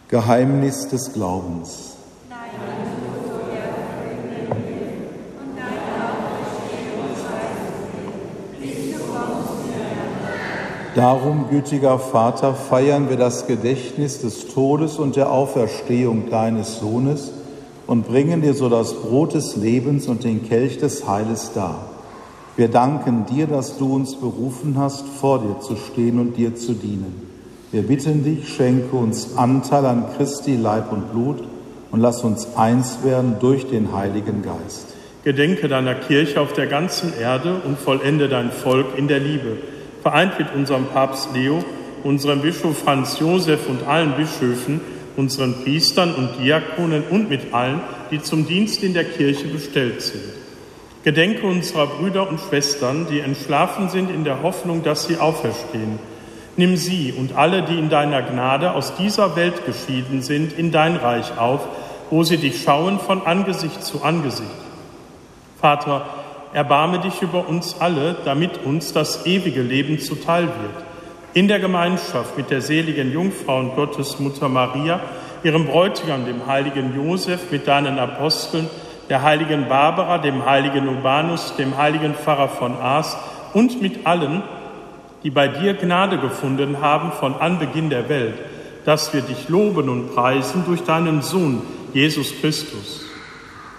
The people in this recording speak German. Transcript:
Geheimnis des Glaubens. Darum, gütiger Vater, feiern wir das Gedächtnis des Todes und der Auferstehung deines Sohnes und bringen dir so das Brot des Lebens und den Kelch des Heiles dar. Wir danken dir, dass du uns berufen hast, vor dir zu stehen und dir zu dienen. Wir bitten dich, schenke uns Anteil an Christi Leib und Blut und lass uns eins werden durch den Heiligen Geist. Gedenke deiner Kirche auf der ganzen Erde und vollende dein Volk in der Liebe. Vereint mit unserem Papst Leo, unserem Bischof Franz Josef und allen Bischöfen, unseren Priestern und Diakonen und mit allen, die zum Dienst in der Kirche bestellt sind. Gedenke unserer Brüder und Schwestern, die entschlafen sind in der Hoffnung, dass sie auferstehen. Nimm sie und alle, die in deiner Gnade aus dieser Welt geschieden sind, in dein Reich auf, wo sie dich schauen von Angesicht zu Angesicht. Vater, erbarme dich über uns alle, damit uns das ewige Leben zuteil wird. In der Gemeinschaft mit der seligen Jungfrau und Gottesmutter Maria, ihrem Bräutigam, dem heiligen Josef, mit deinen Aposteln, der heiligen Barbara, dem heiligen Urbanus, dem heiligen Pfarrer von Ars und mit allen, die bei dir Gnade gefunden haben von Anbeginn der Welt, dass wir dich loben und preisen durch deinen Sohn, Jesus Christus.